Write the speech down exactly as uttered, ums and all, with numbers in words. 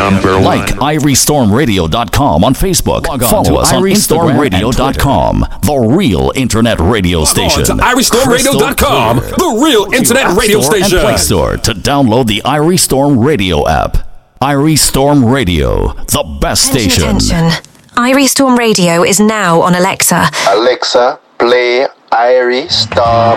Number one. Like irie storm radio dot com on Facebook. Follow us on Instagram radio dot com, the real internet radio station. To irie storm radio dot com, the real internet radio station. And Play Store to download the Irie Storm Radio app. Irie Storm Radio, the best Attention, station. attention. Irie Storm Radio is now on Alexa. Alexa, play Irie Storm